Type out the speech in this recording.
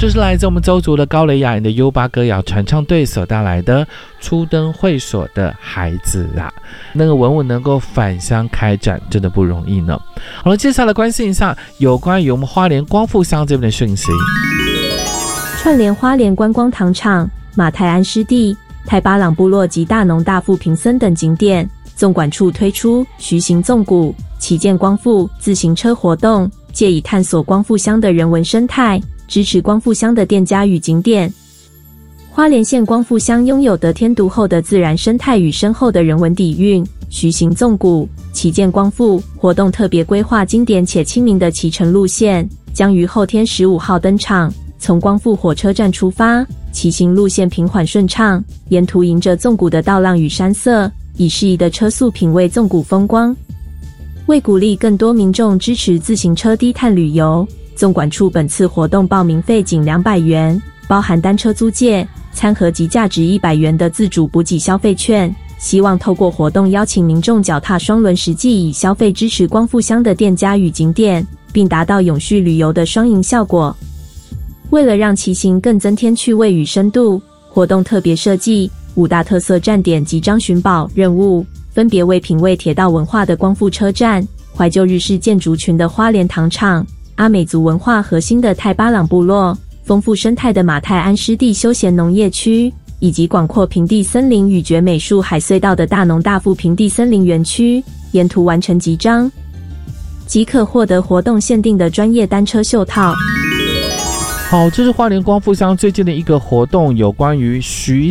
这是来自我们邹族的高蕾雅人的优巴歌谣传唱队所带来的初登会所的孩子啊，那个文物能够返乡开展真的不容易呢。好了，接下来关心一下有关于我们花莲光复乡这边的讯息。 串联花莲观光糖厂、马太安湿地、太巴朗部落及大农大富贫僧等景点，纵管处推出徐行纵谷、旗舰光复自行车活动，借以探索光复乡的人文生态，支持光复乡的店家与景点。花莲县光复乡拥有得天独厚的自然生态与深厚的人文底蕴，徐行纵谷、旗舰光复活动特别规划经典且亲民的骑乘路线，将于后天15号登场。从光复火车站出发，骑行路线平缓顺畅，沿途迎着纵谷的道浪与山色，以适宜的车速品味纵谷风光。为鼓励更多民众支持自行车低碳旅游，纵管处本次活动报名费仅200元，包含单车租借、餐盒及价值100元的自主补给消费券，希望透过活动邀请民众脚踏双轮，实际以消费支持光复乡的店家与景点，并达到永续旅游的双赢效果。为了让骑行更增添趣味与深度，活动特别设计5大特色站点及张寻宝任务，分别为品味铁道文化的光复车站、怀旧日式建筑群的花莲糖厂、阿美族文化核心的太巴朗部落、丰富生态的马太安湿地休闲农业区，以及广阔平地森林与绝美树海隧道的大农大富平地森林园区。沿途完成集章，即可获得活动限定的专业单车袖套。 好，这是花莲光复乡最近的一个活动，有关于徐